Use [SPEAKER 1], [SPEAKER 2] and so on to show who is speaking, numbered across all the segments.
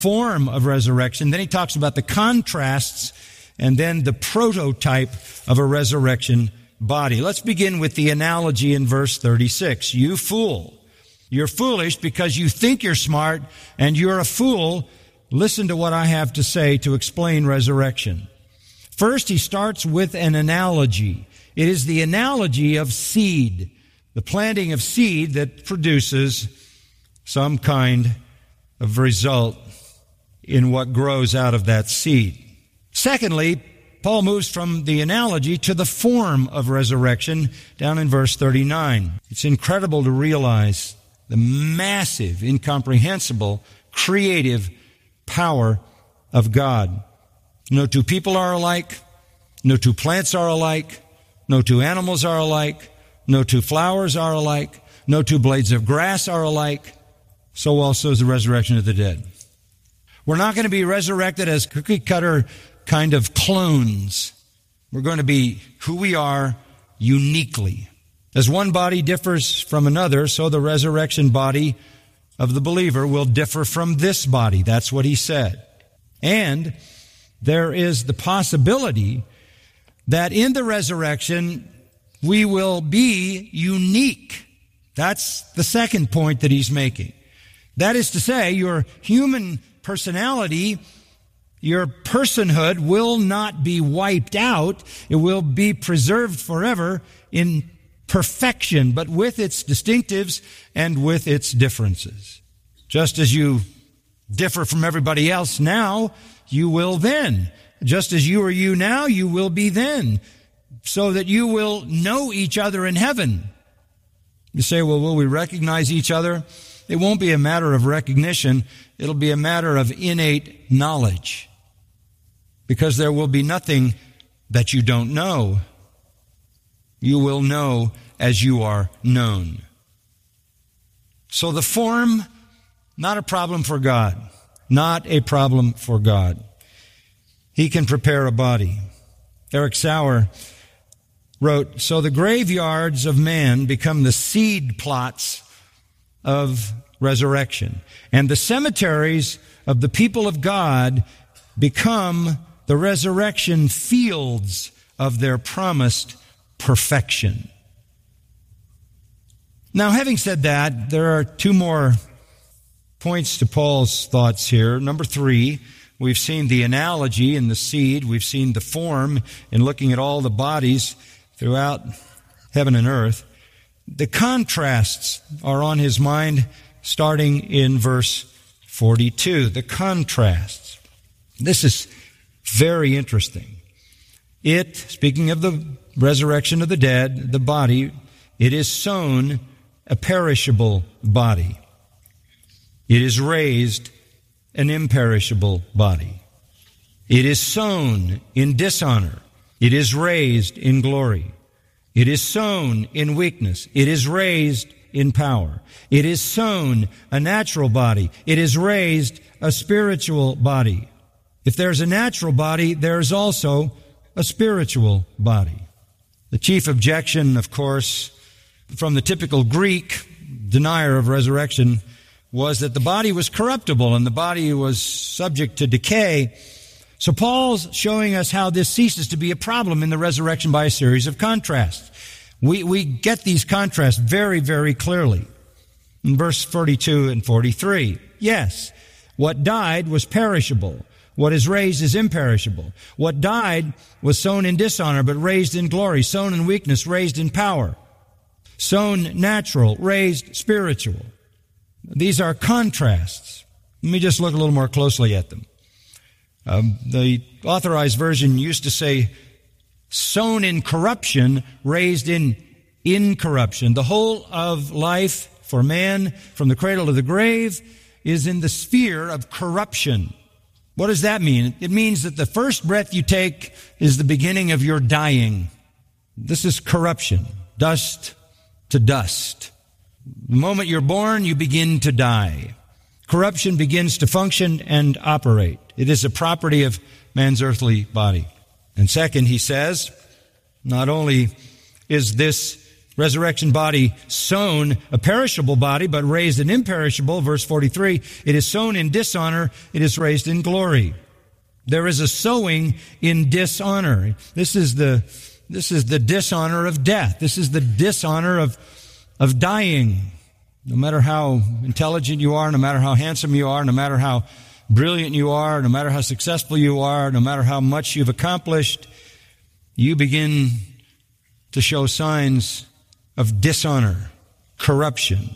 [SPEAKER 1] form of resurrection. Then he talks about the contrasts and then the prototype of a resurrection body. Let's begin with the analogy in verse 36. You fool. You're foolish because you think you're smart, and you're a fool. Listen to what I have to say to explain resurrection. First, he starts with an analogy. It is the analogy of seed, the planting of seed that produces some kind of result in what grows out of that seed. Secondly, Paul moves from the analogy to the form of resurrection down in verse 39. It's incredible to realize the massive, incomprehensible, creative power of God. No two people are alike. No two plants are alike. No two animals are alike. No two flowers are alike. No two blades of grass are alike. So also is the resurrection of the dead. We're not going to be resurrected as cookie-cutter kind of clones. We're going to be who we are uniquely. As one body differs from another, so the resurrection body of the believer will differ from this body. That's what he said. And there is the possibility that in the resurrection we will be unique. That's the second point that he's making. That is to say, your human personality, your personhood will not be wiped out. It will be preserved forever in perfection, but with its distinctives and with its differences. Just as you differ from everybody else now, you will then. Just as you are you now, you will be then. So that you will know each other in heaven. You say, well, will we recognize each other? It won't be a matter of recognition. It'll be a matter of innate knowledge. Because there will be nothing that you don't know. You will know as you are known. So the form, not a problem for God. Not a problem for God. He can prepare a body. Eric Sauer wrote, so the graveyards of man become the seed plots of resurrection. And the cemeteries of the people of God become the resurrection fields of their promised perfection. Now, having said that, there are two more points to Paul's thoughts here. Number 3, we've seen the analogy in the seed. We've seen the form in looking at all the bodies throughout heaven and earth. The contrasts are on his mind starting in verse 42. The contrasts. This is very interesting. It, speaking of the resurrection of the dead, the body, it is sown a perishable body. It is raised an imperishable body. It is sown in dishonor. It is raised in glory. It is sown in weakness. It is raised in power. It is sown a natural body. It is raised a spiritual body. If there's a natural body, there's also a spiritual body. The chief objection, of course, from the typical Greek denier of resurrection was that the body was corruptible and the body was subject to decay. So Paul's showing us how this ceases to be a problem in the resurrection by a series of contrasts. We get these contrasts very, very clearly. In verse 42 and 43, yes, what died was perishable. What is raised is imperishable. What died was sown in dishonor, but raised in glory. Sown in weakness, raised in power. Sown natural, raised spiritual. These are contrasts. Let me just look a little more closely at them. The Authorized Version used to say, sown in corruption, raised in incorruption. The whole of life for man, from the cradle to the grave, is in the sphere of corruption. What does that mean? It means that the first breath you take is the beginning of your dying. This is corruption. Dust to dust. The moment you're born, you begin to die. Corruption begins to function and operate. It is a property of man's earthly body. And second, he says, not only is this Resurrection body sown a perishable body, but raised an imperishable. Verse 43, it is sown in dishonor, it is raised in glory. There is a sowing in dishonor. This is the dishonor of death. This is the dishonor of dying. No matter how intelligent you are, no matter how handsome you are, no matter how brilliant you are, no matter how successful you are, no matter how much you've accomplished, you begin to show signs of dishonor, corruption.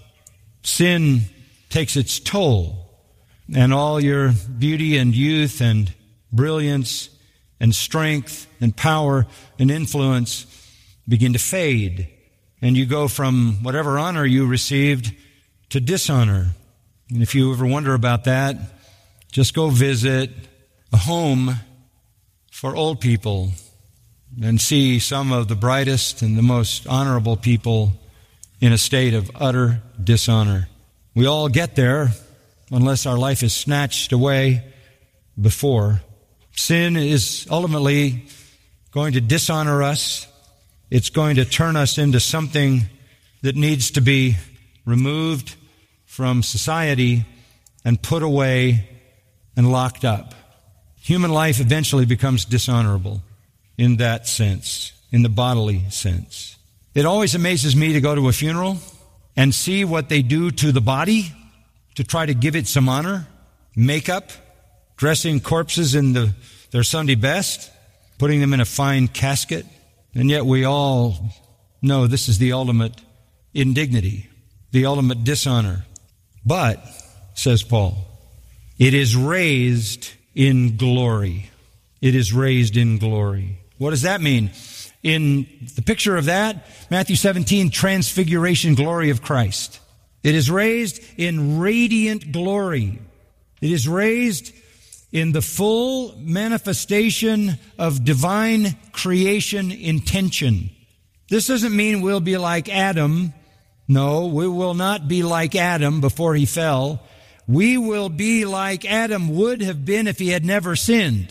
[SPEAKER 1] Sin takes its toll, and all your beauty and youth and brilliance and strength and power and influence begin to fade, and you go from whatever honor you received to dishonor. And if you ever wonder about that, just go visit a home for old people and see some of the brightest and the most honorable people in a state of utter dishonor. We all get there unless our life is snatched away before. Sin is ultimately going to dishonor us. It's going to turn us into something that needs to be removed from society and put away and locked up. Human life eventually becomes dishonorable in that sense, in the bodily sense. It always amazes me to go to a funeral and see what they do to the body to try to give it some honor, makeup, dressing corpses in their Sunday best, putting them in a fine casket. And yet we all know this is the ultimate indignity, the ultimate dishonor. But, says Paul, it is raised in glory. It is raised in glory. What does that mean? In the picture of that, Matthew 17, transfiguration glory of Christ. It is raised in radiant glory. It is raised in the full manifestation of divine creation intention. This doesn't mean we'll be like Adam. No, we will not be like Adam before he fell. We will be like Adam would have been if he had never sinned.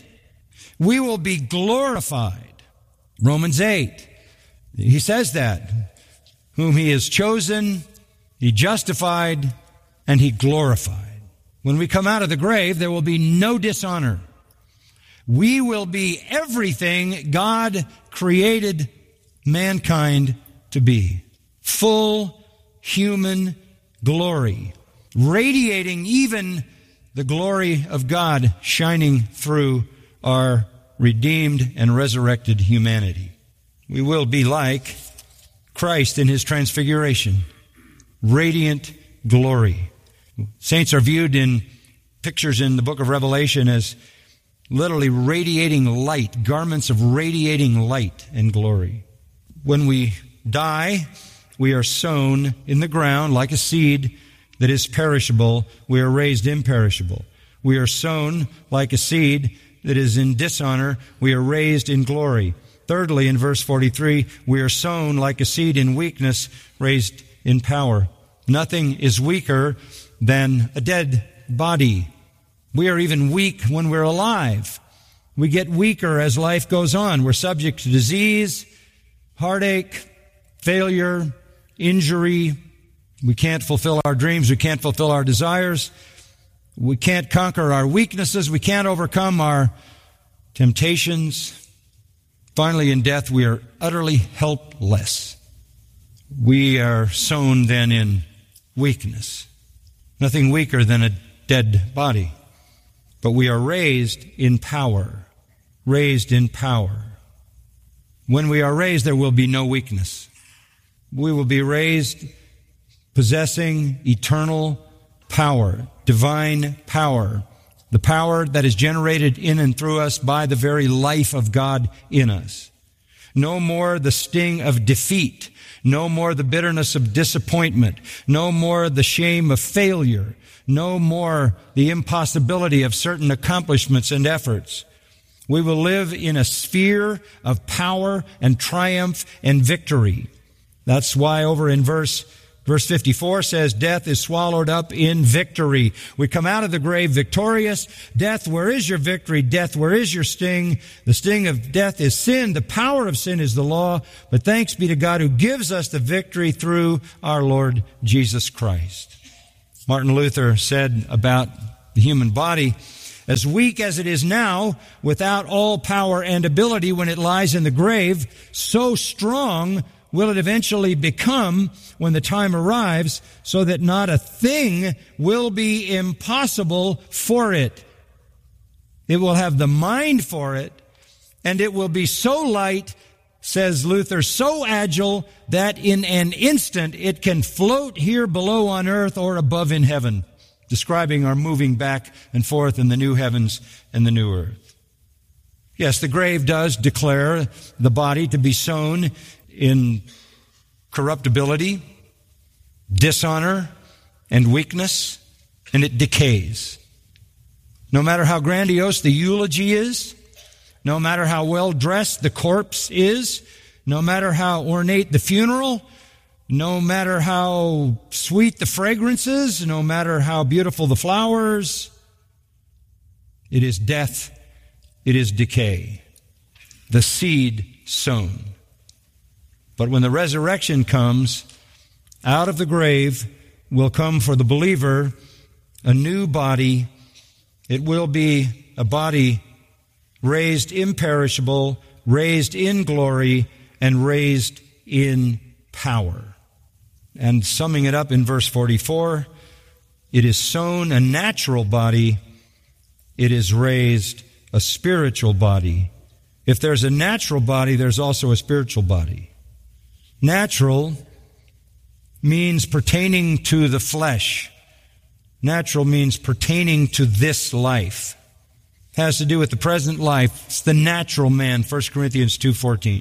[SPEAKER 1] We will be glorified. Romans 8, he says that. Whom he has chosen, he justified, and he glorified. When we come out of the grave, there will be no dishonor. We will be everything God created mankind to be. Full human glory. Radiating even the glory of God shining through our redeemed and resurrected humanity. We will be like Christ in his transfiguration. Radiant glory. Saints are viewed in pictures in the book of Revelation as literally radiating light, garments of radiating light and glory. When we die, we are sown in the ground like a seed that is perishable. We are raised imperishable. We are sown like a seed that is in dishonor. We are raised in glory. Thirdly, in verse 43, we are sown like a seed in weakness, raised in power. Nothing is weaker than a dead body. We are even weak when we're alive. We get weaker as life goes on. We're subject to disease, heartache, failure, injury. We can't fulfill our dreams. We can't fulfill our desires. We can't conquer our weaknesses. We can't overcome our temptations. Finally, in death, we are utterly helpless. We are sown then in weakness. Nothing weaker than a dead body. But we are raised in power. Raised in power. When we are raised, there will be no weakness. We will be raised possessing eternal power, divine power, the power that is generated in and through us by the very life of God in us. No more the sting of defeat, no more the bitterness of disappointment, no more the shame of failure, no more the impossibility of certain accomplishments and efforts. We will live in a sphere of power and triumph and victory. That's why over in verse Verse 54 says, death is swallowed up in victory. We come out of the grave victorious. Death, where is your victory? Death, where is your sting? The sting of death is sin. The power of sin is the law. But thanks be to God who gives us the victory through our Lord Jesus Christ. Martin Luther said about the human body, as weak as it is now, without all power and ability when it lies in the grave, so strong will it eventually become when the time arrives, so that not a thing will be impossible for it. It will have the mind for it, and it will be so light, says Luther, so agile that in an instant it can float here below on earth or above in heaven, describing our moving back and forth in the new heavens and the new earth. Yes, the grave does declare the body to be sown in corruptibility, dishonor, and weakness, and it decays. No matter how grandiose the eulogy is, no matter how well dressed the corpse is, no matter how ornate the funeral, no matter how sweet the fragrances, no matter how beautiful the flowers, it is death, it is decay, the seed sown. But when the resurrection comes, out of the grave will come for the believer a new body. It will be a body raised imperishable, raised in glory, and raised in power. And summing it up in verse 44, it is sown a natural body, it is raised a spiritual body. If there's a natural body, there's also a spiritual body. Natural means pertaining to the flesh. Natural means pertaining to this life. It has to do with the present life. It's the natural man, 1 Corinthians 2:14.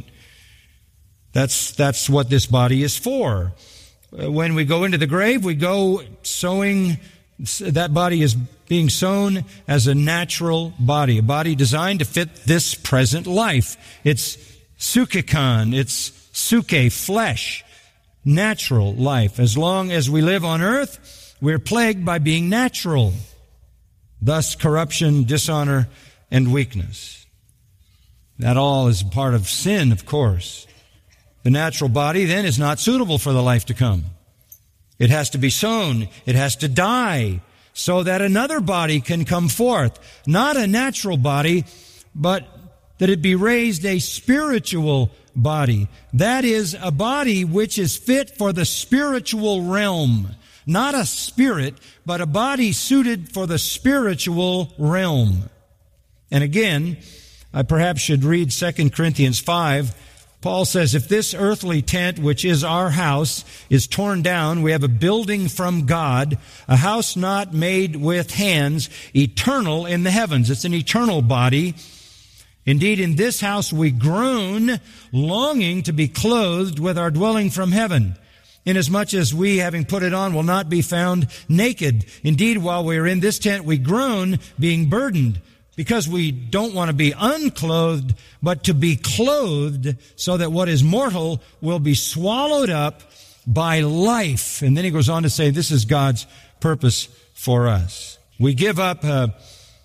[SPEAKER 1] That's what this body is for. When we go into the grave, we go sowing, that body is being sown as a natural body, a body designed to fit this present life. It's psychikon, it's suke, flesh, natural life. As long as we live on earth, we're plagued by being natural. Thus, corruption, dishonor, and weakness. That all is part of sin, of course. The natural body, then, is not suitable for the life to come. It has to be sown. It has to die so that another body can come forth. Not a natural body, but that it be raised a spiritual body. That is, a body which is fit for the spiritual realm. Not a spirit, but a body suited for the spiritual realm. And again, I perhaps should read 2 Corinthians 5. Paul says, if this earthly tent, which is our house, is torn down, we have a building from God, a house not made with hands, eternal in the heavens. It's an eternal body. Indeed, in this house we groan, longing to be clothed with our dwelling from heaven, inasmuch as we, having put it on, will not be found naked. Indeed, while we are in this tent, we groan, being burdened, because we don't want to be unclothed, but to be clothed, so that what is mortal will be swallowed up by life. And then he goes on to say, this is God's purpose for us. We give up a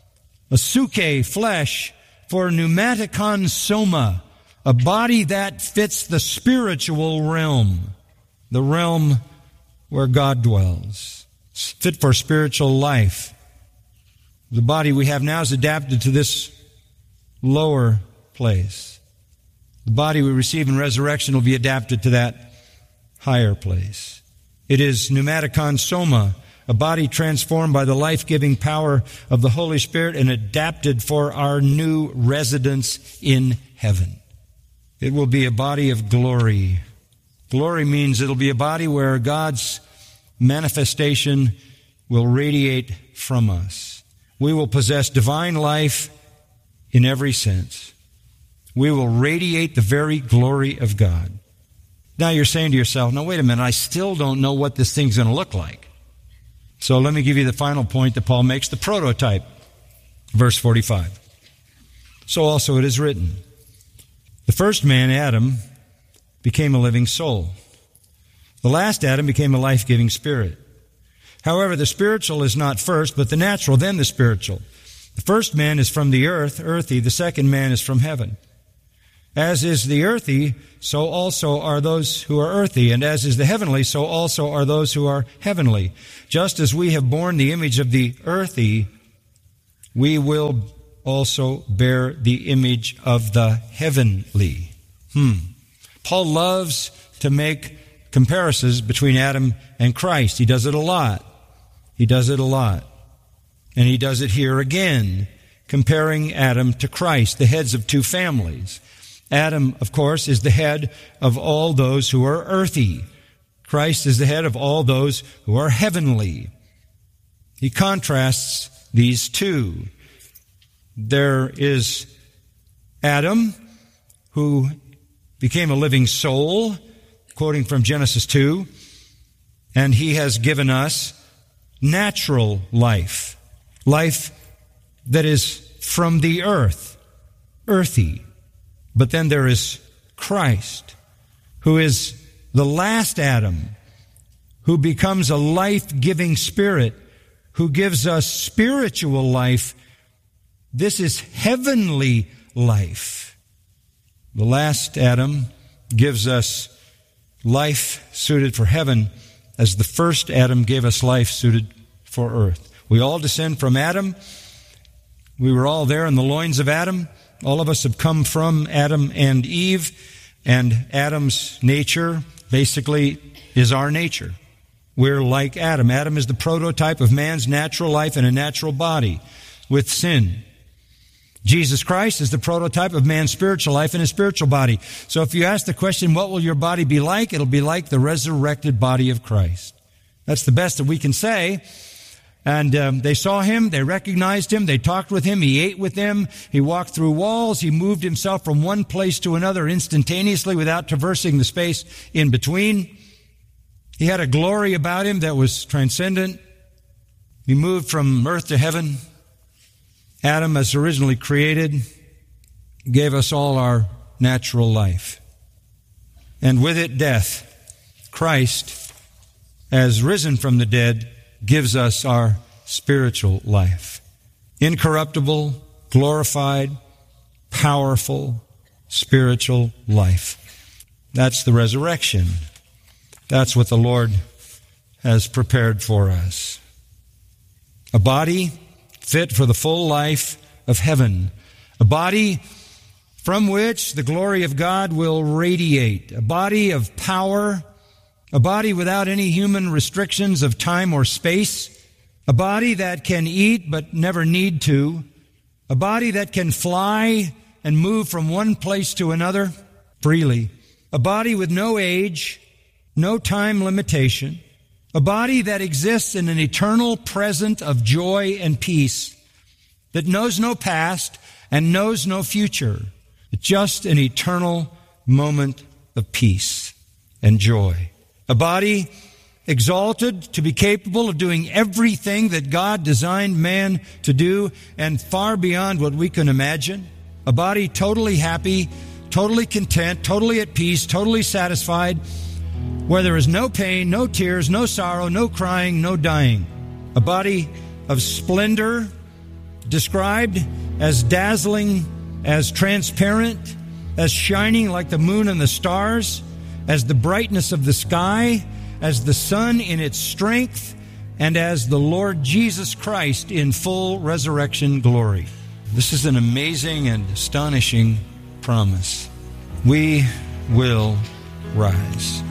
[SPEAKER 1] suke, flesh, for pneumatikon soma, a body that fits the spiritual realm, the realm where God dwells. It's fit for spiritual life. The body we have now is adapted to this lower place. The body we receive in resurrection will be adapted to that higher place. It is pneumatikon soma, a body transformed by the life-giving power of the Holy Spirit and adapted for our new residence in heaven. It will be a body of glory. Glory means it'll be a body where God's manifestation will radiate from us. We will possess divine life in every sense. We will radiate the very glory of God. Now you're saying to yourself, no, wait a minute, I still don't know what this thing's going to look like. So let me give you the final point that Paul makes, the prototype. Verse 45. So also it is written, the first man, Adam, became a living soul. The last Adam became a life-giving spirit. However, the spiritual is not first, but the natural, then the spiritual. The first man is from the earth, earthy. The second man is from heaven. As is the earthy, so also are those who are earthy. And as is the heavenly, so also are those who are heavenly. Just as we have borne the image of the earthy, we will also bear the image of the heavenly. Paul loves to make comparisons between Adam and Christ. He does it a lot. And he does it here again, comparing Adam to Christ, the heads of two families. Adam, of course, is the head of all those who are earthy. Christ is the head of all those who are heavenly. He contrasts these two. There is Adam, who became a living soul, quoting from Genesis 2, and he has given us natural life, life that is from the earth, earthy. But then there is Christ, who is the last Adam, who becomes a life-giving spirit, who gives us spiritual life. This is heavenly life. The last Adam gives us life suited for heaven, as the first Adam gave us life suited for earth. We all descend from Adam. We were all there in the loins of Adam. All of us have come from Adam and Eve, and Adam's nature basically is our nature. We're like Adam. Adam is the prototype of man's natural life in a natural body with sin. Jesus Christ is the prototype of man's spiritual life in a spiritual body. So if you ask the question, what will your body be like? It'll be like the resurrected body of Christ. That's the best that we can say. And they saw him, they recognized him, they talked with him, he ate with them, he walked through walls, he moved himself from one place to another instantaneously without traversing the space in between. He had a glory about him that was transcendent. He moved from earth to heaven. Adam, as originally created, gave us all our natural life. And with it, death. Christ, as risen from the dead, gives us our spiritual life. Incorruptible, glorified, powerful, spiritual life. That's the resurrection. That's what the Lord has prepared for us. A body fit for the full life of heaven. A body from which the glory of God will radiate. A body of power. A body without any human restrictions of time or space. A body that can eat but never need to. A body that can fly and move from one place to another freely. A body with no age, no time limitation. A body that exists in an eternal present of joy and peace, that knows no past and knows no future, just an eternal moment of peace and joy. A body exalted to be capable of doing everything that God designed man to do and far beyond what we can imagine. A body totally happy, totally content, totally at peace, totally satisfied, where there is no pain, no tears, no sorrow, no crying, no dying. A body of splendor, described as dazzling, as transparent, as shining like the moon and the stars, as the brightness of the sky, as the sun in its strength, and as the Lord Jesus Christ in full resurrection glory. This is an amazing and astonishing promise. We will rise.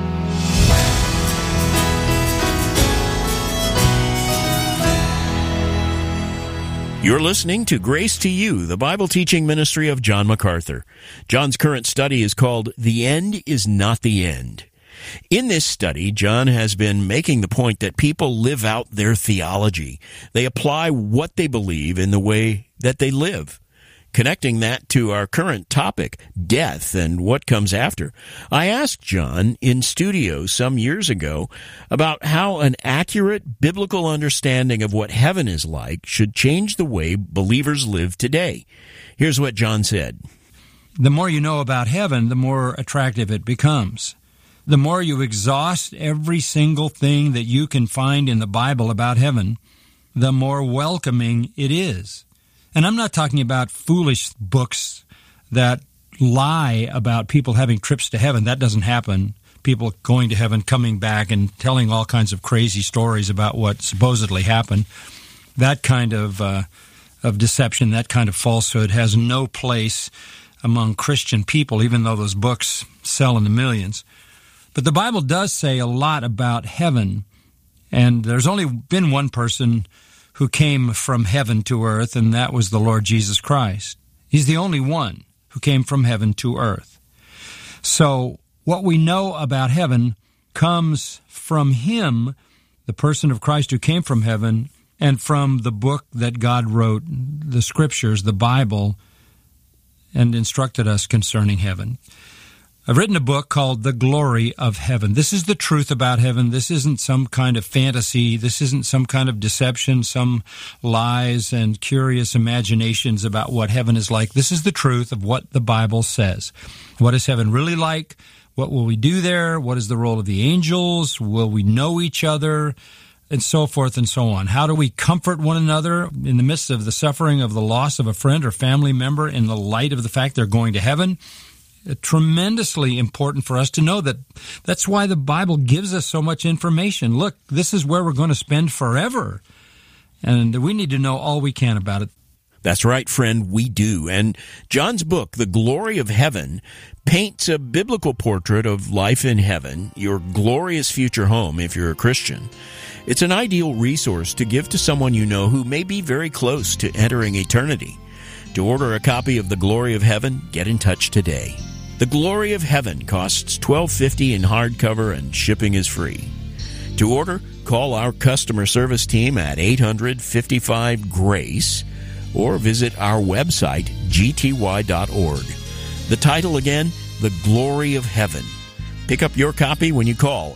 [SPEAKER 2] You're listening to Grace to You, the Bible teaching ministry of John MacArthur. John's current study is called The End is Not the End. In this study, John has been making the point that people live out their theology. They apply what they believe in the way that they live. Connecting that to our current topic, death and what comes after, I asked John in studio some years ago about how an accurate biblical understanding of what heaven is like should change the way believers live today. Here's what John said.
[SPEAKER 1] The more you know about heaven, the more attractive it becomes. The more you exhaust every single thing that you can find in the Bible about heaven, the more welcoming it is. And I'm not talking about foolish books that lie about people having trips to heaven. That doesn't happen. People going to heaven, coming back, and telling all kinds of crazy stories about what supposedly happened. That kind of deception, that kind of falsehood has no place among Christian people, even though those books sell in the millions. But the Bible does say a lot about heaven, and there's only been one person who came from heaven to earth, and that was the Lord Jesus Christ. He's the only one who came from heaven to earth. So what we know about heaven comes from Him, the person of Christ who came from heaven, and from the book that God wrote, the Scriptures, the Bible, and instructed us concerning heaven. I've written a book called The Glory of Heaven. This is the truth about heaven. This isn't some kind of fantasy. This isn't some kind of deception, some lies and curious imaginations about what heaven is like. This is the truth of what the Bible says. What is heaven really like? What will we do there? What is the role of the angels? Will we know each other? And so forth and so on. How do we comfort one another in the midst of the suffering of the loss of a friend or family member in the light of the fact they're going to heaven? Tremendously important for us to know that. That's why the Bible gives us so much information. Look, this is where we're going to spend forever, and we need to know all we can about it.
[SPEAKER 2] That's right, friend, we do. And John's book, The Glory of Heaven, paints a biblical portrait of life in heaven, your glorious future home if you're a Christian. It's an ideal resource to give to someone you know who may be very close to entering eternity. To order a copy of The Glory of Heaven, get in touch today. The Glory of Heaven costs $12.50 in hardcover, and shipping is free. To order, call our customer service team at 800-55-GRACE or visit our website, gty.org. The title again, The Glory of Heaven. Pick up your copy when you call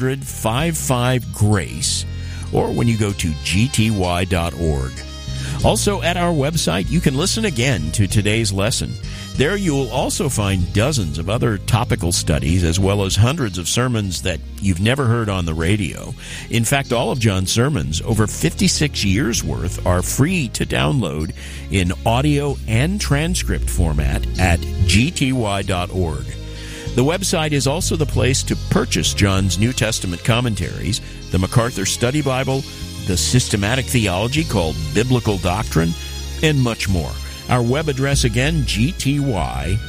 [SPEAKER 2] 800-55-GRACE or when you go to gty.org. Also, at our website, you can listen again to today's lesson. There you will also find dozens of other topical studies as well as hundreds of sermons that you've never heard on the radio. In fact, all of John's sermons, over 56 years' worth, are free to download in audio and transcript format at gty.org. The website is also the place to purchase John's New Testament commentaries, the MacArthur Study Bible, the systematic theology called Biblical Doctrine, and much more. Our web address again, gty.org.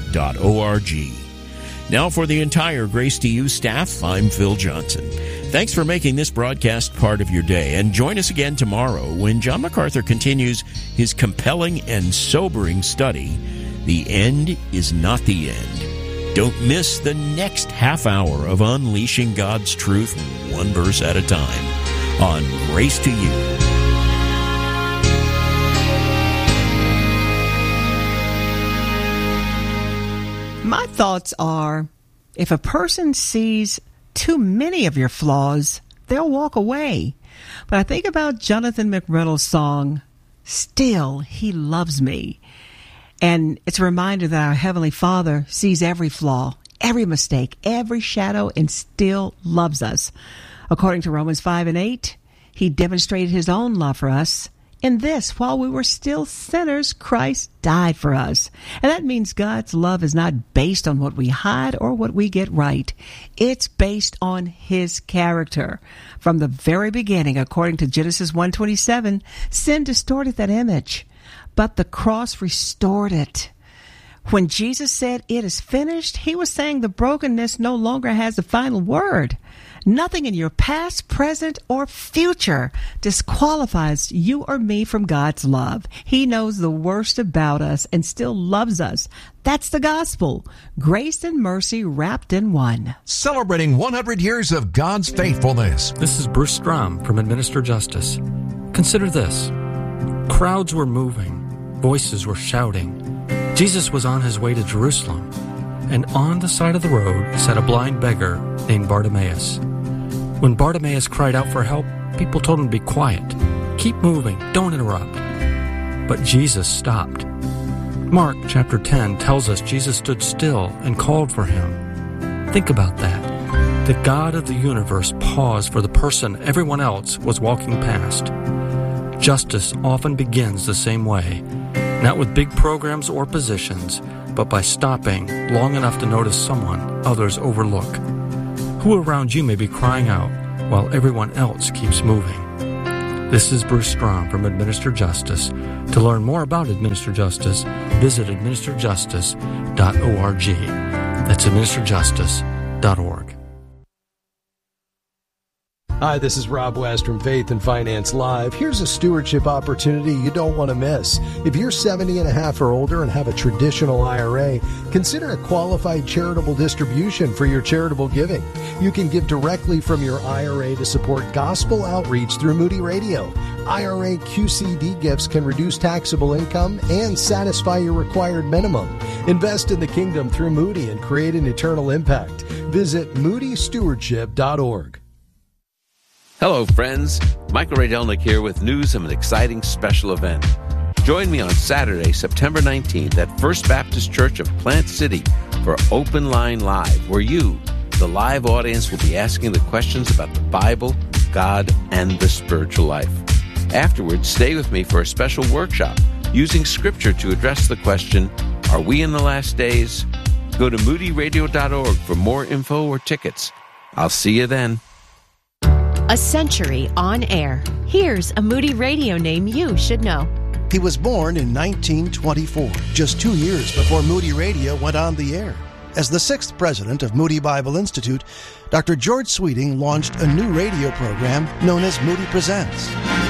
[SPEAKER 2] Now for the entire Grace to You staff, I'm Phil Johnson. Thanks for making this broadcast part of your day, and join us again tomorrow when John MacArthur continues his compelling and sobering study, The End is Not the End. Don't miss the next half hour of unleashing God's truth one verse at a time on Grace to You.
[SPEAKER 3] My thoughts are, if a person sees too many of your flaws, they'll walk away. But I think about Jonathan McReynolds' song, Still He Loves Me. And it's a reminder that our Heavenly Father sees every flaw, every mistake, every shadow, and still loves us. According to Romans 5:8, He demonstrated His own love for us. In this, while we were still sinners, Christ died for us. And that means God's love is not based on what we hide or what we get right. It's based on His character. From the very beginning, according to Genesis 1:27, sin distorted that image, but the cross restored it. When Jesus said, "It is finished," He was saying the brokenness no longer has the final word. Nothing in your past, present, or future disqualifies you or me from God's love. He knows the worst about us and still loves us. That's the gospel. Grace and mercy wrapped in one.
[SPEAKER 4] Celebrating 100 years of God's faithfulness.
[SPEAKER 5] This is Bruce Strom from Administer Justice. Consider this. Crowds were moving. Voices were shouting. Jesus was on His way to Jerusalem. And on the side of the road sat a blind beggar named Bartimaeus. When Bartimaeus cried out for help, people told him to be quiet. Keep moving, don't interrupt. But Jesus stopped. Mark chapter 10 tells us Jesus stood still and called for him. Think about that. The God of the universe paused for the person everyone else was walking past. Justice often begins the same way, not with big programs or positions, but by stopping long enough to notice someone others overlook. Who around you may be crying out while everyone else keeps moving? This is Bruce Strong from Administer Justice. To learn more about Administer Justice, visit administerjustice.org. That's administerjustice.org.
[SPEAKER 6] Hi, this is Rob West from Faith and Finance Live. Here's a stewardship opportunity you don't want to miss. If you're 70 and a half or older and have a traditional IRA, consider a qualified charitable distribution for your charitable giving. You can give directly from your IRA to support gospel outreach through Moody Radio. IRA QCD gifts can reduce taxable income and satisfy your required minimum. Invest in the kingdom through Moody and create an eternal impact. Visit moodystewardship.org.
[SPEAKER 7] Hello, friends. Michael Ray Delnick here with news of an exciting special event. Join me on Saturday, September 19th at First Baptist Church of Plant City for Open Line Live, where you, the live audience, will be asking the questions about the Bible, God, and the spiritual life. Afterwards, stay with me for a special workshop using Scripture to address the question, are we in the last days? Go to moodyradio.org for more info or tickets. I'll see you then.
[SPEAKER 8] A century on air. Here's a Moody Radio name you should know.
[SPEAKER 9] He was born in 1924, just 2 years before Moody Radio went on the air. As the 6th president of Moody Bible Institute, Dr. George Sweeting launched a new radio program known as Moody Presents.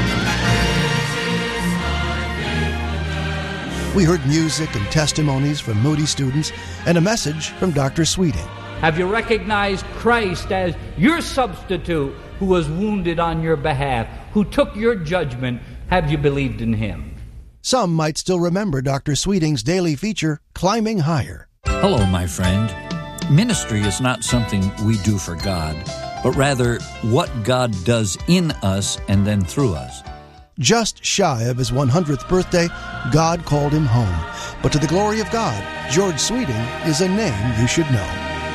[SPEAKER 9] We heard music and testimonies from Moody students and a message from Dr. Sweeting.
[SPEAKER 10] Have you recognized Christ as your substitute who was wounded on your behalf, who took your judgment? Have you believed in him?
[SPEAKER 9] Some might still remember Dr. Sweeting's daily feature, Climbing Higher.
[SPEAKER 11] Hello, my friend. Ministry is not something we do for God, but rather what God does in us and then through us.
[SPEAKER 9] Just shy of his 100th birthday, God called him home. But to the glory of God, George Sweeting is a name you should know.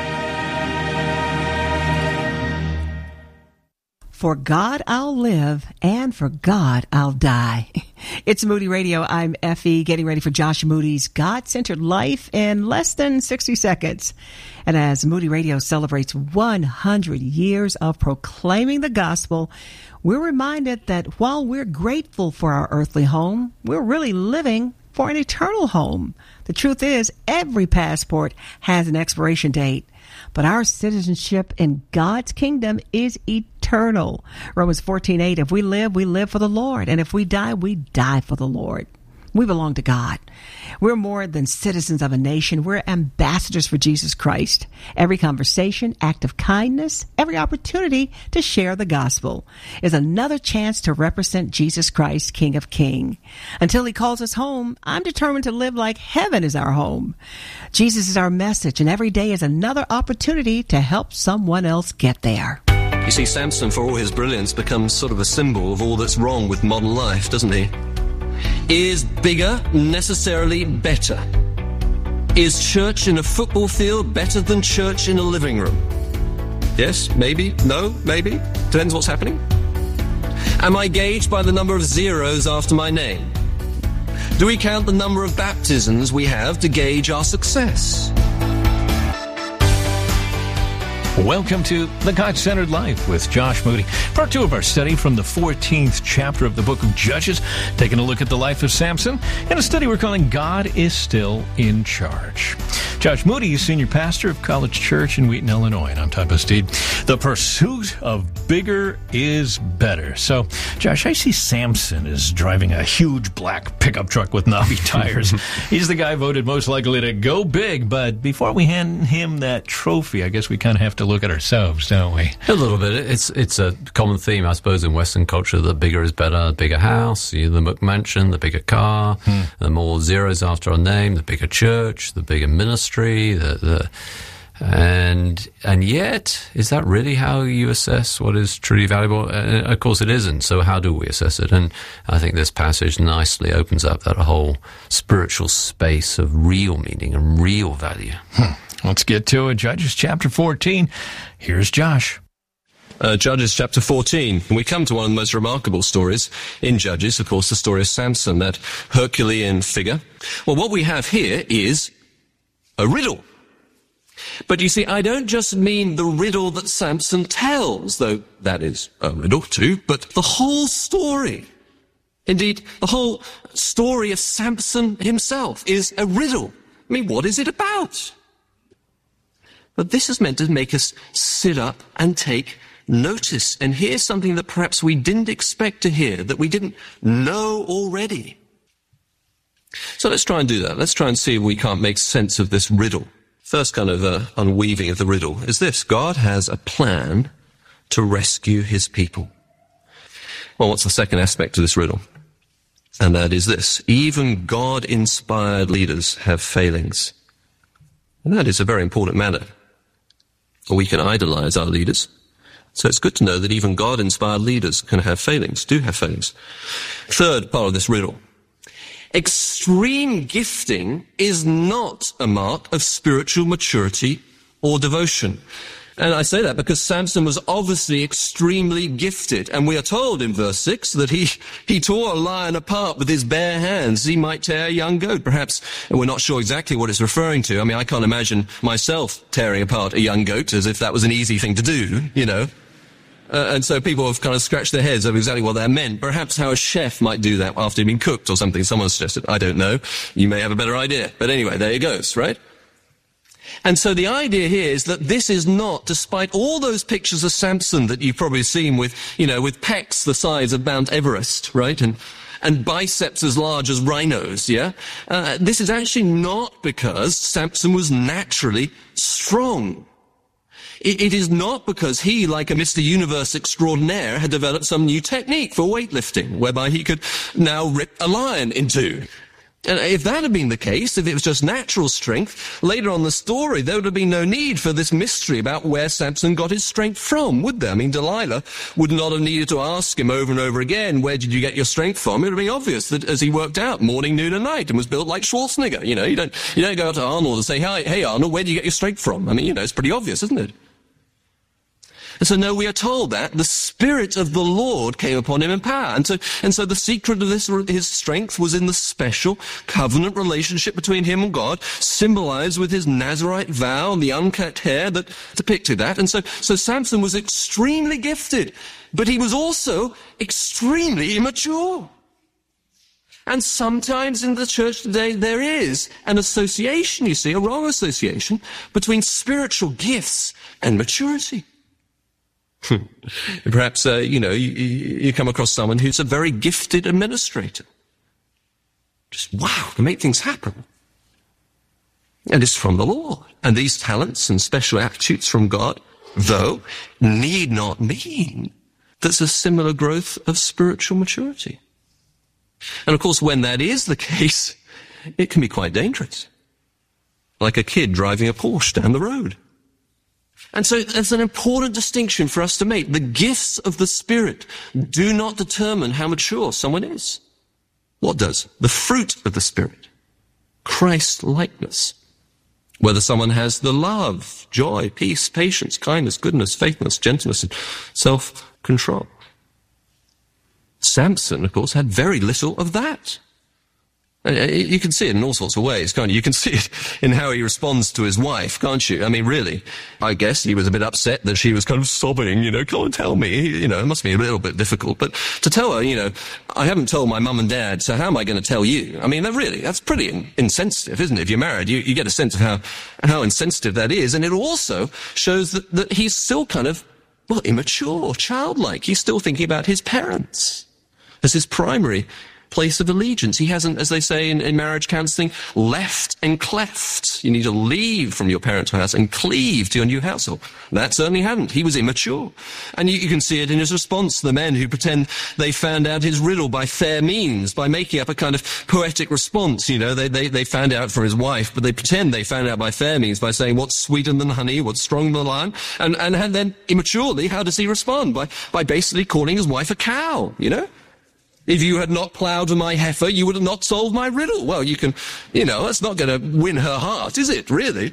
[SPEAKER 3] For God I'll live, and for God I'll die. It's Moody Radio. I'm Effie, getting ready for Josh Moody's God-Centered Life in less than 60 seconds. And as Moody Radio celebrates 100 years of proclaiming the gospel, we're reminded that while we're grateful for our earthly home, we're really living for an eternal home. The truth is, every passport has an expiration date, but our citizenship in God's kingdom is eternal. Romans 14:8, if we live for the Lord, and if we die for the Lord. We belong to God. We're more than citizens of a nation. We're ambassadors for Jesus Christ. Every conversation, act of kindness, every opportunity to share the gospel is another chance to represent Jesus Christ, King of Kings. Until he calls us home, I'm determined to live like heaven is our home. Jesus is our message, and every day is another opportunity to help someone else get there.
[SPEAKER 12] You see, Samson, for all his brilliance, becomes sort of a symbol of all that's wrong with modern life, doesn't he? Is bigger necessarily better? Is church in a football field better than church in a living room? Yes, maybe, no, maybe. Depends what's happening. Am I gauged by the number of zeros after my name? Do we count the number of baptisms we have to gauge our success?
[SPEAKER 13] Welcome to The God-Centered Life with Josh Moody. Part 2 of our study from the 14th chapter of the book of Judges, taking a look at the life of Samson, and a study we're calling God is Still in Charge. Josh Moody is senior pastor of College Church in Wheaton, Illinois, and I'm Todd Bastide. The pursuit of bigger is better. So, Josh, I see Samson is driving a huge black pickup truck with knobby tires. He's the guy voted most likely to go big, but before we hand him that trophy, I guess we kind of have to look at ourselves, don't we?
[SPEAKER 14] A little bit. It's a common theme, I suppose, in Western culture. The bigger is better. The bigger house, the McMansion, the bigger car, the more zeros after our name, the bigger church, the bigger ministry, the And yet, is that really how you assess what is truly valuable? Of course it isn't. So how do we assess it? And I think this passage nicely opens up that whole spiritual space of real meaning and real value.
[SPEAKER 13] Let's get to it. Judges chapter 14. Here's Josh.
[SPEAKER 12] Judges chapter 14. We come to one of the most remarkable stories in Judges, of course, the story of Samson, that Herculean figure. Well, what we have here is a riddle. But you see, I don't just mean the riddle that Samson tells, though that is a riddle too, but the whole story. Indeed, the whole story of Samson himself is a riddle. I mean, what is it about? But this is meant to make us sit up and take notice and hear something that perhaps we didn't expect to hear, that we didn't know already. So let's try and do that. Let's try and see if we can't make sense of this riddle. First kind of unweaving of the riddle is this. God has a plan to rescue his people. Well, what's the second aspect of this riddle? And that is this. Even God-inspired leaders have failings. And that is a very important matter. We can idolize our leaders. So it's good to know that even God-inspired leaders can have failings, do have failings. Third part of this riddle. Extreme gifting is not a mark of spiritual maturity or devotion. And I say that because Samson was obviously extremely gifted. And we are told in verse 6 that he tore a lion apart with his bare hands. He might tear a young goat, perhaps. And we're not sure exactly what it's referring to. I mean, I can't imagine myself tearing apart a young goat as if that was an easy thing to do, you know. And so people have kind of scratched their heads over exactly what that meant. Perhaps how a chef might do that after he'd been cooked or something. Someone suggested. I don't know. You may have a better idea. But anyway, there it goes, right? And so the idea here is that this is not, despite all those pictures of Samson that you've probably seen with, you know, with pecs the size of Mount Everest, right? And biceps as large as rhinos, yeah? This is actually not because Samson was naturally strong. It is not because he, like a Mr. Universe extraordinaire, had developed some new technique for weightlifting, whereby he could now rip a lion in two. And if that had been the case, if it was just natural strength, later on the story, there would have been no need for this mystery about where Samson got his strength from, would there? I mean, Delilah would not have needed to ask him over and over again, where did you get your strength from? It would have been obvious that as he worked out morning, noon, and night and was built like Schwarzenegger, you know, you don't go out to Arnold and say, hey Arnold, where do you get your strength from? I mean, you know, it's pretty obvious, isn't it? And so, no, we are told that the Spirit of the Lord came upon him in power. And so the secret of his strength was in the special covenant relationship between him and God, symbolized with his Nazirite vow and the uncut hair that depicted that. And so Samson was extremely gifted, but he was also extremely immature. And sometimes in the church today, there is an association, you see, a wrong association between spiritual gifts and maturity. Perhaps, you come across someone who's a very gifted administrator. Just, wow, can make things happen. And it's from the Lord. And these talents and special aptitudes from God, though, need not mean there's a similar growth of spiritual maturity. And of course, when that is the case, it can be quite dangerous. Like a kid driving a Porsche down the road. And so it's an important distinction for us to make. The gifts of the Spirit do not determine how mature someone is. What does? The fruit of the Spirit. Christ-likeness. Whether someone has the love, joy, peace, patience, kindness, goodness, faithfulness, gentleness, and self-control. Samson, of course, had very little of that. You can see it in all sorts of ways, can't you? You can see it in how he responds to his wife, can't you? I mean, really, I guess he was a bit upset that she was kind of sobbing, come and tell me. It must be a little bit difficult. But to tell her, I haven't told my mum and dad, so how am I going to tell you? I mean, that's pretty insensitive, isn't it? If you're married, you get a sense of how insensitive that is. And it also shows that he's still kind of, immature, childlike. He's still thinking about his parents as his primary place of allegiance. He hasn't, as they say in marriage counseling, left and cleft. You need to leave from your parents' house and cleave to your new household. That certainly hadn't. He was immature. And you can see it in his response to the men who pretend they found out his riddle by fair means, by making up a kind of poetic response. They found out for his wife, but they pretend they found out by fair means by saying, what's sweeter than honey, what's stronger than the lion? And then immaturely, how does he respond? By basically calling his wife a cow, If you had not ploughed my heifer, you would have not solved my riddle. Well, you can, that's not going to win her heart, is it, really?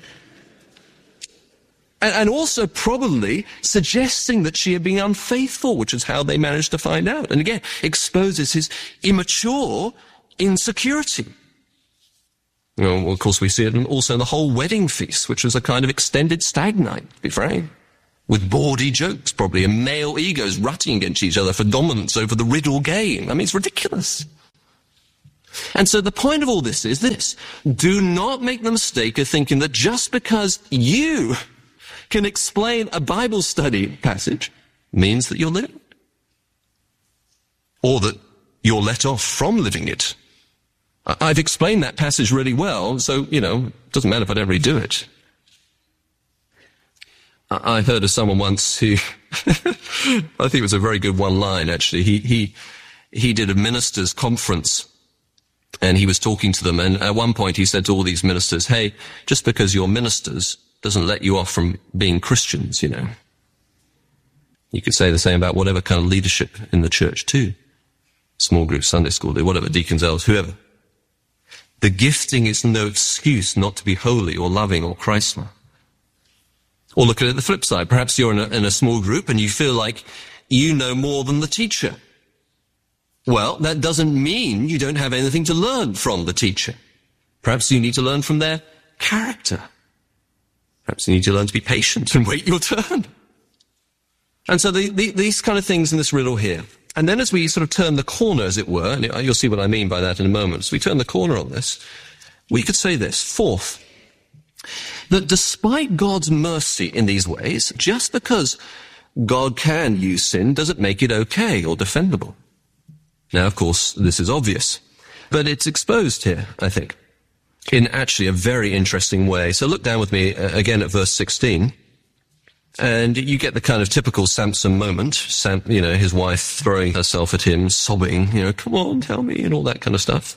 [SPEAKER 12] And also probably suggesting that she had been unfaithful, which is how they managed to find out. And again, exposes his immature insecurity. Well, of course, we see it also in the whole wedding feast, which was a kind of extended stag night, to be frank. With bawdy jokes, probably, and male egos rutting against each other for dominance over the riddle game. I mean, it's ridiculous. And so the point of all this is this. Do not make the mistake of thinking that just because you can explain a Bible study passage means that you're living it. Or that you're let off from living it. I've explained that passage really well, so, it doesn't matter if I don't really do it. I heard of someone once who, I think it was a very good one line, actually. He did a ministers' conference, and he was talking to them, and at one point he said to all these ministers, hey, just because you're ministers doesn't let you off from being Christians, You could say the same about whatever kind of leadership in the church, too. Small group, Sunday school, whatever, deacons, elders, whoever. The gifting is no excuse not to be holy or loving or Christ-like. Or look at it at the flip side. Perhaps you're in a small group and you feel like you know more than the teacher. Well, that doesn't mean you don't have anything to learn from the teacher. Perhaps you need to learn from their character. Perhaps you need to learn to be patient and wait your turn. And so these kind of things in this riddle here. And then as we sort of turn the corner, as it were, and you'll see what I mean by that in a moment, as we turn the corner on this, we could say this. Fourth, that despite God's mercy in these ways, just because God can use sin doesn't make it okay or defendable. Now, of course, this is obvious, but it's exposed here, I think, in actually a very interesting way. So look down with me again at verse 16, and you get the kind of typical Samson moment, his wife throwing herself at him, sobbing, come on, tell me, and all that kind of stuff.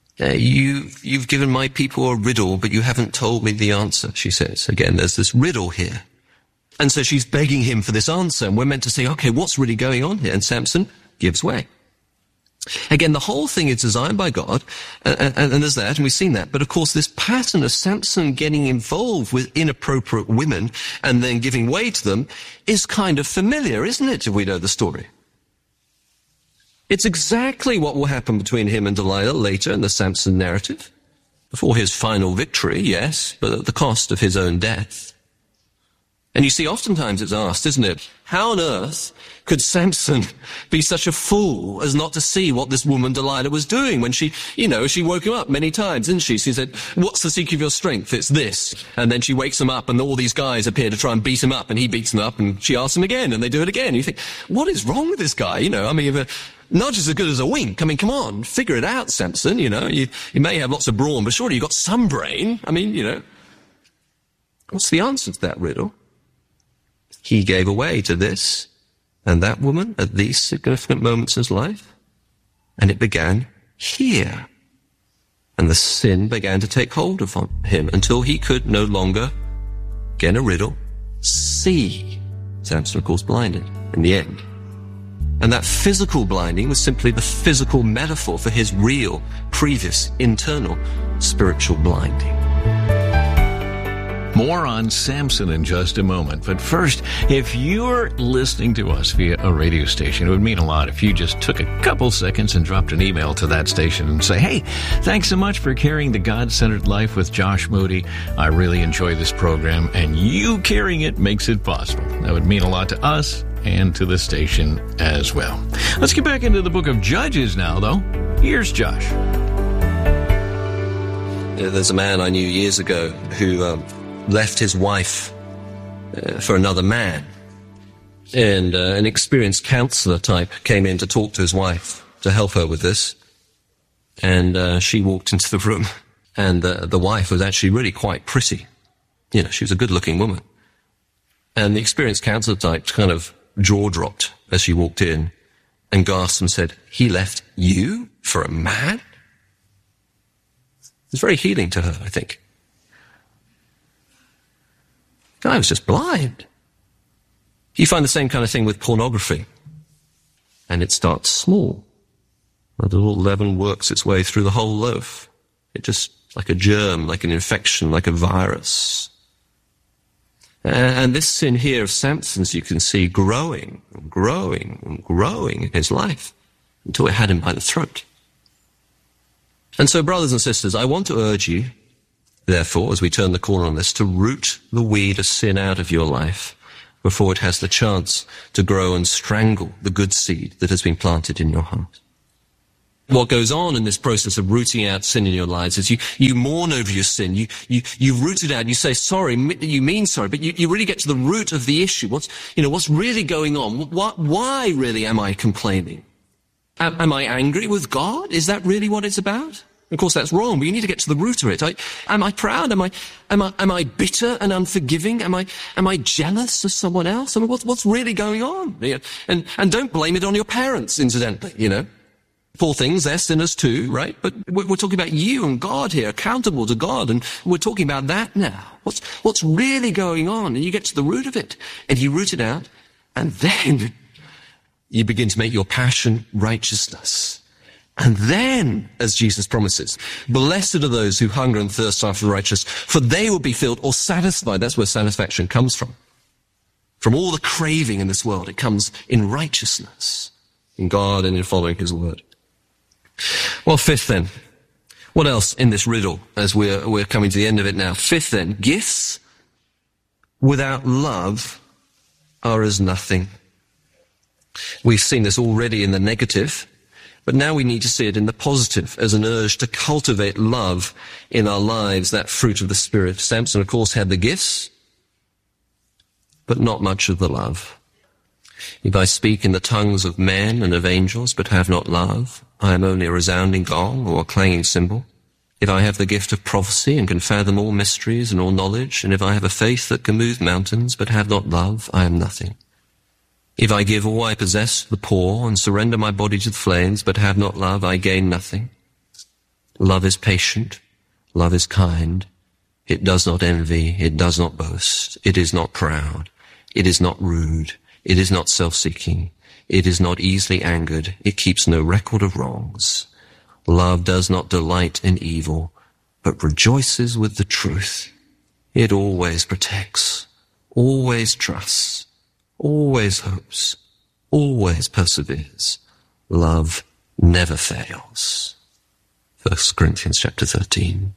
[SPEAKER 12] You've given my people a riddle, but you haven't told me the answer, she says. Again, there's this riddle here. And so she's begging him for this answer, and we're meant to say, okay, what's really going on here? And Samson gives way. Again, the whole thing is designed by God, and there's that, and we've seen that. But of course, this pattern of Samson getting involved with inappropriate women and then giving way to them is kind of familiar, isn't it, if we know the story? It's exactly what will happen between him and Delilah later in the Samson narrative. Before his final victory, yes, but at the cost of his own death. And you see, oftentimes it's asked, isn't it, how on earth could Samson be such a fool as not to see what this woman Delilah was doing when she woke him up many times, didn't she? She said, what's the secret of your strength? It's this. And then she wakes him up and all these guys appear to try and beat him up, and he beats them up, and she asks him again, and they do it again. You think, what is wrong with this guy? Not just as good as a wink. Come on, figure it out, Samson, you may have lots of brawn, but surely you've got some brain. What's the answer to that riddle? He gave away to this and that woman at these significant moments in his life. And it began here. And the sin began to take hold of him until he could no longer, again a riddle, see. Samson, of course, blinded in the end. And that physical blinding was simply the physical metaphor for his real, previous, internal, spiritual blinding.
[SPEAKER 13] More on Samson in just a moment. But first, if you're listening to us via a radio station, it would mean a lot if you just took a couple seconds and dropped an email to that station and say, hey, thanks so much for carrying the God-Centered Life with Josh Moody. I really enjoy this program, and you carrying it makes it possible. That would mean a lot to us and to the station as well. Let's get back into the book of Judges now, though. Here's Josh.
[SPEAKER 12] There's a man I knew years ago who left his wife for another man. And an experienced counselor type came in to talk to his wife to help her with this. And she walked into the room, and the wife was actually really quite pretty. You know, she was a good-looking woman. And the experienced counselor type kind of jaw-dropped as she walked in and gasped and said, "He left you for a man?" It was very healing to her, I think. The guy was just blind. You find the same kind of thing with pornography. And it starts small. The little leaven works its way through the whole loaf. It just, like a germ, like an infection, like a virus. And this sin here of Samson's, you can see growing and growing and growing in his life until it had him by the throat. And so, brothers and sisters, I want to urge you, therefore, as we turn the corner on this, to root the weed of sin out of your life before it has the chance to grow and strangle the good seed that has been planted in your heart. What goes on in this process of rooting out sin in your lives is you mourn over your sin, you root it out, you say sorry, you mean sorry, but you really get to the root of the issue. What's really going on? Why really am I complaining? Am I angry with God? Is that really what it's about? Of course, that's wrong, but you need to get to the root of it. Am I proud? Am I bitter and unforgiving? Am I jealous of someone else? I mean, what's really going on? And don't blame it on your parents, incidentally, you know. Poor things, they're sinners too, right? But we're talking about you and God here, accountable to God, and we're talking about that now. What's really going on? And you get to the root of it, and you root it out, and then you begin to make your passion righteousness. And then, as Jesus promises, blessed are those who hunger and thirst after the righteous, for they will be filled or satisfied. That's where satisfaction comes from. From all the craving in this world, it comes in righteousness, in God and in following his word. Well, fifth then, what else in this riddle as we're coming to the end of it now? Fifth then, gifts without love are as nothing. We've seen this already in the negative, but now we need to see it in the positive as an urge to cultivate love in our lives, that fruit of the Spirit. Samson, of course, had the gifts, but not much of the love. If I speak in the tongues of men and of angels, but have not love, I am only a resounding gong or a clanging cymbal. If I have the gift of prophecy and can fathom all mysteries and all knowledge, and if I have a faith that can move mountains, but have not love, I am nothing. If I give all I possess to the poor and surrender my body to the flames, but have not love, I gain nothing. Love is patient. Love is kind. It does not envy. It does not boast. It is not proud. It is not rude. It is not self-seeking. It is not easily angered. It keeps no record of wrongs. Love does not delight in evil, but rejoices with the truth. It always protects, always trusts, always hopes, always perseveres. Love never fails. 1 Corinthians chapter 13.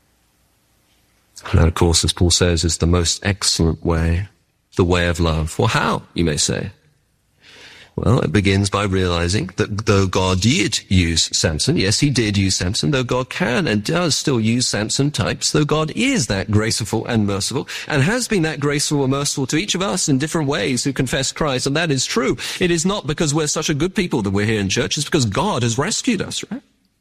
[SPEAKER 12] And that, of course, as Paul says, is the most excellent way, the way of love. Well, how, you may say? Well, it begins by realizing that though God did use Samson, yes, he did use Samson, though God can and does still use Samson types, though God is that graceful and merciful, and has been that graceful and merciful to each of us in different ways who confess Christ, and that is true. It is not because we're such a good people that we're here in church, it's because God has rescued us, right?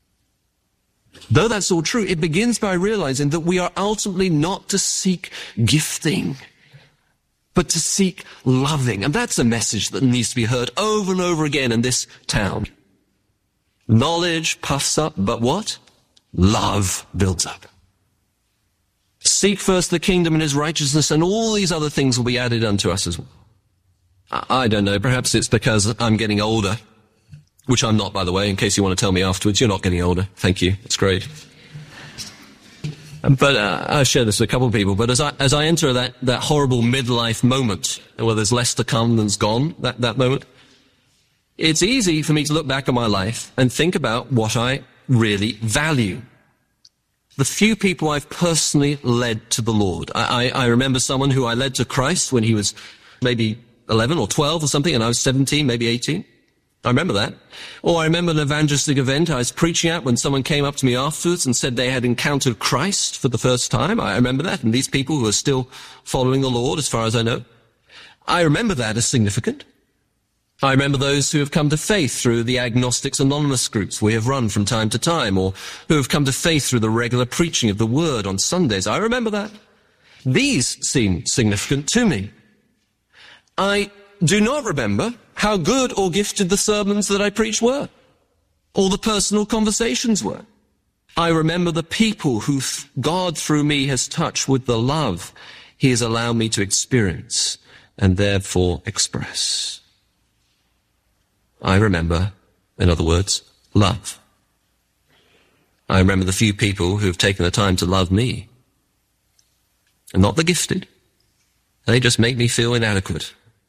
[SPEAKER 12] Though that's all true, it begins by realizing that we are ultimately not to seek gifting, but to seek loving. And that's a message that needs to be heard over and over again in this town. Knowledge puffs up, but what? Love builds up. Seek first the kingdom and his righteousness, and all these other things will be added unto us as well. I don't know, perhaps it's because I'm getting older, which I'm not, by the way, in case you want to tell me afterwards. You're not getting older. Thank you. It's great. But I've shared this with a couple of people, but as I enter that horrible midlife moment, where there's less to come than's gone, that moment, it's easy for me to look back on my life and think about what I really value. The few people I've personally led to the Lord. I remember someone who I led to Christ when he was maybe 11 or 12 or something, and I was 17, maybe 18. I remember that. Or I remember an evangelistic event I was preaching at when someone came up to me afterwards and said they had encountered Christ for the first time. I remember that. And these people who are still following the Lord, as far as I know. I remember that as significant. I remember those who have come to faith through the Agnostics Anonymous groups we have run from time to time, or who have come to faith through the regular preaching of the Word on Sundays. I remember that. These seem significant to me. I do not remember how good or gifted the sermons that I preached were, or the personal conversations were. I remember the people who God through me has touched with the love He has allowed me to experience and therefore express. I remember, in other words, love. I remember the few people who have taken the time to love me. And not the gifted. They just make me feel inadequate.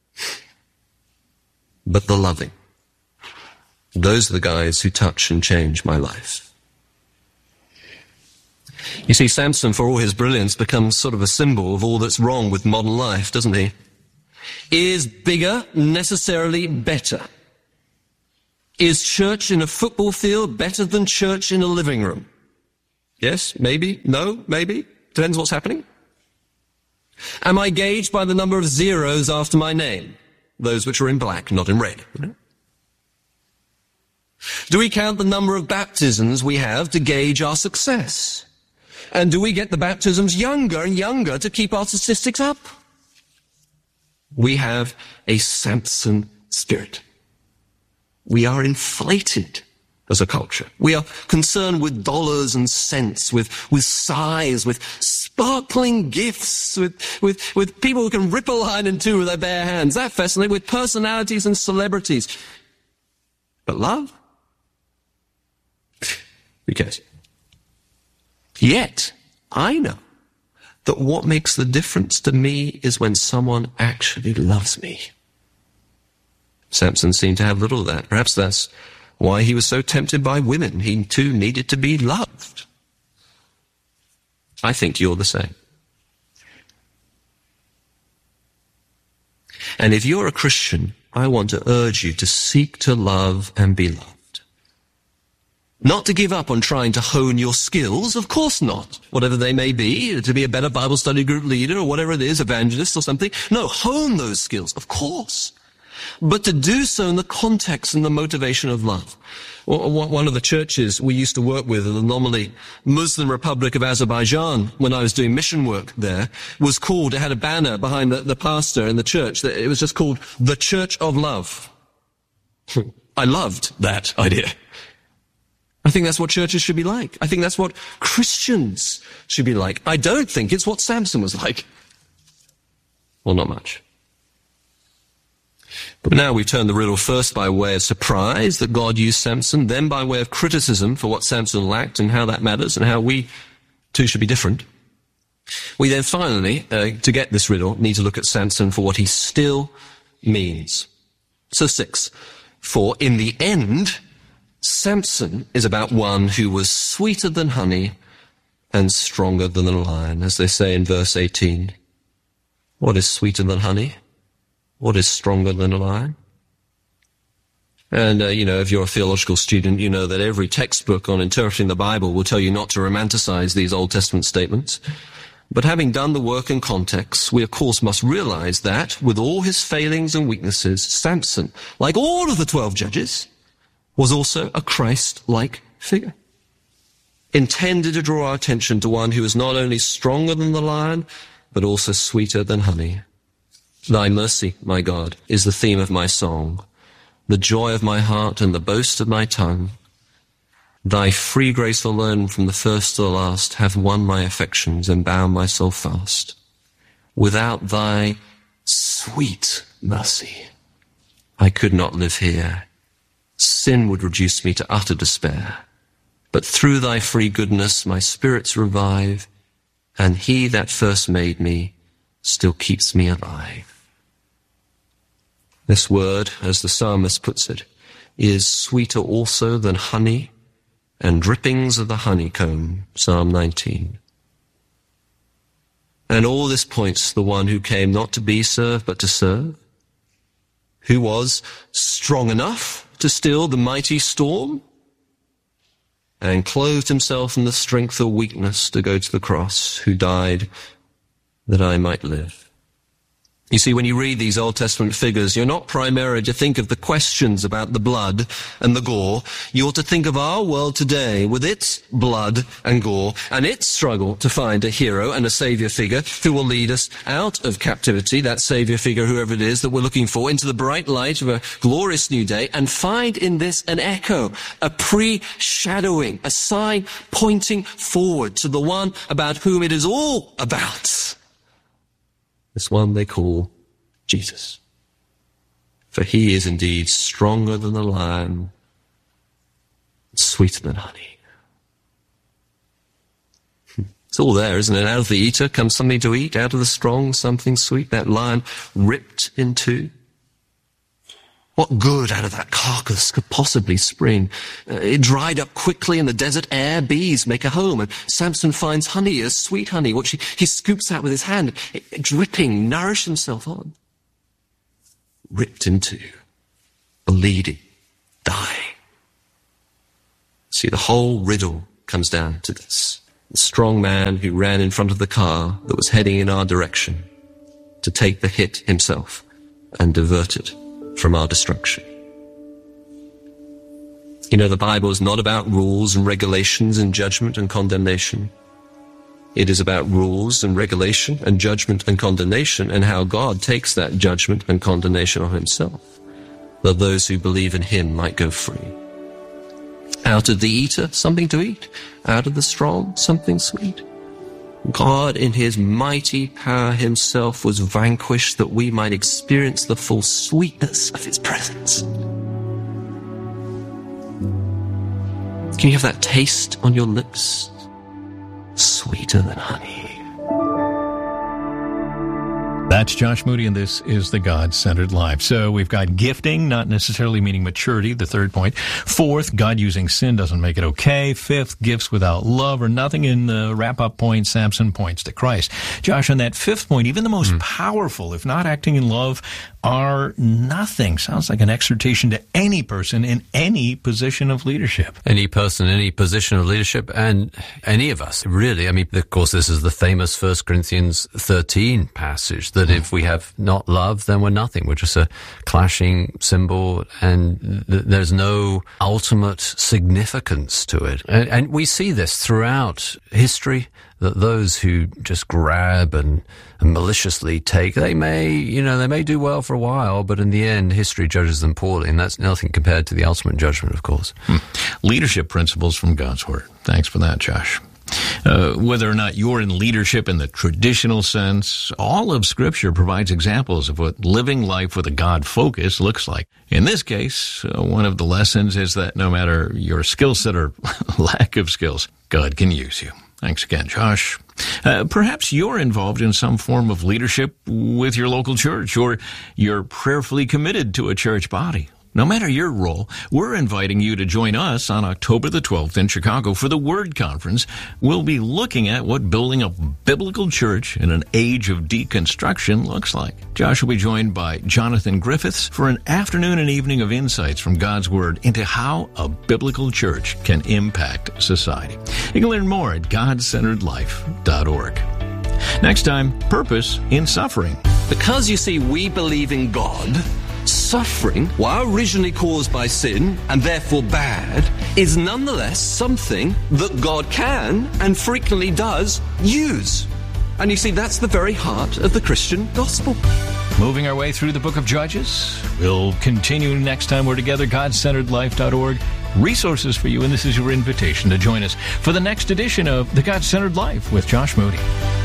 [SPEAKER 12] But the loving. Those are the guys who touch and change my life. You see, Samson, for all his brilliance, becomes sort of a symbol of all that's wrong with modern life, doesn't he? Is bigger necessarily better? Is church in a football field better than church in a living room? Yes, maybe, no, maybe. Depends what's happening. Am I gauged by the number of zeros after my name? Those which are in black, not in red. Do we count the number of baptisms we have to gauge our success? And do we get the baptisms younger and younger to keep our statistics up? We have a Samson spirit. We are inflated as a culture. We are concerned with dollars and cents, with size, with sparkling gifts, with people who can rip a line in two with their bare hands. That fascinating, with personalities and celebrities. But love? Who cares? Yet, I know that what makes the difference to me is when someone actually loves me. Samson seemed to have little of that. Perhaps that's why he was so tempted by women. He too needed to be loved. I think you're the same. And if you're a Christian, I want to urge you to seek to love and be loved. Not to give up on trying to hone your skills, of course not. Whatever they may be, to be a better Bible study group leader or whatever it is, evangelist or something. No, hone those skills, of course. But to do so in the context and the motivation of love. One of the churches we used to work with in the nominally Muslim Republic of Azerbaijan, when I was doing mission work there, was called, it had a banner behind the pastor in the church, that it was just called the Church of Love. I loved that idea. I think that's what churches should be like. I think that's what Christians should be like. I don't think it's what Samson was like. Well, not much. But now we turn the riddle first by way of surprise that God used Samson, then by way of criticism for what Samson lacked and how that matters and how we too should be different. We then finally, to get this riddle, need to look at Samson for what he still means. So 6. For in the end, Samson is about one who was sweeter than honey and stronger than a lion, as they say in verse 18. What is sweeter than honey? What is stronger than a lion? And, if you're a theological student, you know that every textbook on interpreting the Bible will tell you not to romanticize these Old Testament statements. But having done the work in context, we of course must realize that, with all his failings and weaknesses, Samson, like all of the 12 judges, was also a Christ-like figure, intended to draw our attention to one who is not only stronger than the lion, but also sweeter than honey. Thy mercy, my God, is the theme of my song, the joy of my heart and the boast of my tongue. Thy free grace alone from the first to the last hath won my affections and bound my soul fast. Without thy sweet mercy, I could not live here. Sin would reduce me to utter despair. But through thy free goodness my spirits revive, and he that first made me still keeps me alive. This word, as the psalmist puts it, is sweeter also than honey and drippings of the honeycomb, Psalm 19. And all this points to the one who came not to be served, but to serve, who was strong enough to still the mighty storm, and clothed himself in the strength of weakness to go to the cross, who died that I might live. You see, when you read these Old Testament figures, you're not primarily to think of the questions about the blood and the gore. You're to think of our world today with its blood and gore and its struggle to find a hero and a savior figure who will lead us out of captivity, that savior figure, whoever it is that we're looking for, into the bright light of a glorious new day, and find in this an echo, a pre-shadowing, a sign pointing forward to the one about whom it is all about. This one they call Jesus. For he is indeed stronger than the lion, sweeter than honey. It's all there, isn't it? Out of the eater comes something to eat, out of the strong something sweet. That lion ripped in two. What good out of that carcass could possibly spring? It dried up quickly in the desert air. Bees make a home, and Samson finds honey, a sweet honey, which he scoops out with his hand, dripping, nourish himself on. Ripped in two, bleeding, dying. See, the whole riddle comes down to this. The strong man who ran in front of the car that was heading in our direction to take the hit himself and divert it from our destruction. You know, the Bible is not about rules and regulations and judgment and condemnation. It is about rules and regulation and judgment and condemnation, and how God takes that judgment and condemnation on himself, that those who believe in him might go free. Out of the eater, something to eat. Out of the strong, something sweet. God in his mighty power himself was vanquished that we might experience the full sweetness of his presence. Can you have that taste on your lips? Sweeter than honey.
[SPEAKER 13] That's Josh Moody, and this is the God-Centered Life. So we've got gifting, not necessarily meaning maturity, the third point. Fourth, God using sin doesn't make it okay. Fifth, gifts without love or nothing. In the wrap-up point, Samson points to Christ. Josh, on that fifth point, even the most powerful, if not acting in love, are nothing. Sounds like an exhortation to any person in any position of leadership.
[SPEAKER 14] Any person, any position of leadership, and any of us, really. I mean, of course, this is the famous 1 Corinthians 13 passage, that if we have not love, then we're nothing. We're just a clashing cymbal, and there's no ultimate significance to it. And we see this throughout history, that those who just grab and maliciously take, they may do well for a while, but in the end, history judges them poorly, and that's nothing compared to the ultimate judgment, of course.
[SPEAKER 13] Leadership principles from God's Word. Thanks for that, Josh. Whether or not you're in leadership in the traditional sense, all of Scripture provides examples of what living life with a God focus looks like. In this case, one of the lessons is that no matter your skill set or lack of skills, God can use you. Thanks again, Josh. Perhaps you're involved in some form of leadership with your local church, or you're prayerfully committed to a church body. No matter your role, we're inviting you to join us on October the 12th in Chicago for the Word Conference. We'll be looking at what building a biblical church in an age of deconstruction looks like. Josh will be joined by Jonathan Griffiths for an afternoon and evening of insights from God's Word into how a biblical church can impact society. You can learn more at godcenteredlife.org. Next time, purpose in suffering.
[SPEAKER 12] Because you see, we believe in God. Suffering, while originally caused by sin and therefore bad, is nonetheless something that God can and frequently does use. And you see, that's the very heart of the Christian gospel.
[SPEAKER 13] Moving our way through the book of Judges. We'll continue next time we're together, godcenteredlife.org. Resources for you, and this is your invitation to join us for the next edition of The God-Centered Life with Josh Moody.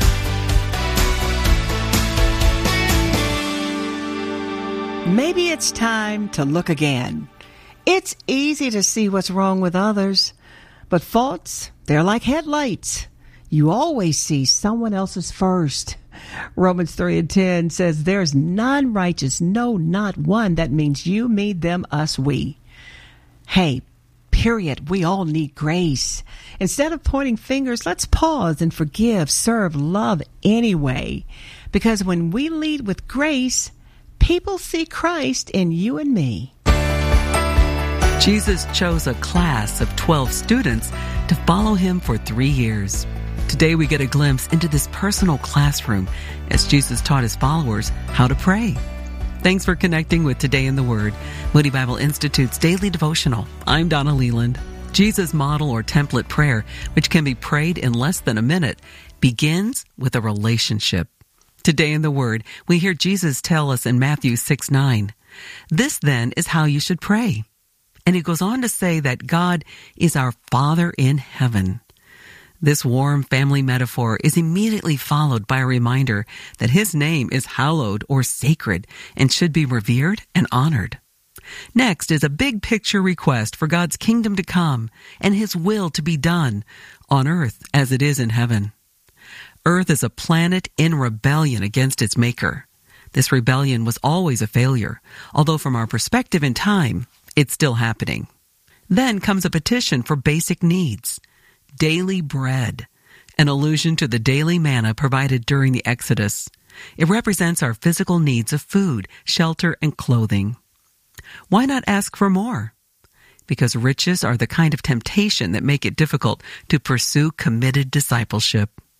[SPEAKER 3] Maybe it's time to look again. It's easy to see what's wrong with others, but faults, they're like headlights. You always see someone else's first. Romans 3:10 says, "There's none righteous, no, not one." That means you, me, them, us, we. Hey, period. We all need grace. Instead of pointing fingers, let's pause and forgive, serve, love anyway. Because when we lead with grace, people see Christ in you and me.
[SPEAKER 15] Jesus chose a class of 12 students to follow him for 3 years. Today we get a glimpse into this personal classroom as Jesus taught his followers how to pray. Thanks for connecting with Today in the Word, Moody Bible Institute's daily devotional. I'm Donna Leland. Jesus' model or template prayer, which can be prayed in less than a minute, begins with a relationship. Today in the Word, we hear Jesus tell us in Matthew 6:9, "This then is how you should pray." And he goes on to say that God is our Father in heaven. This warm family metaphor is immediately followed by a reminder that his name is hallowed or sacred and should be revered and honored. Next is a big picture request for God's kingdom to come and his will to be done on earth as it is in heaven. Earth is a planet in rebellion against its maker. This rebellion was always a failure, although from our perspective in time, it's still happening. Then comes a petition for basic needs. Daily bread, an allusion to the daily manna provided during the Exodus. It represents our physical needs of food, shelter, and clothing. Why not ask for more? Because riches are the kind of temptation that make it difficult to pursue committed discipleship.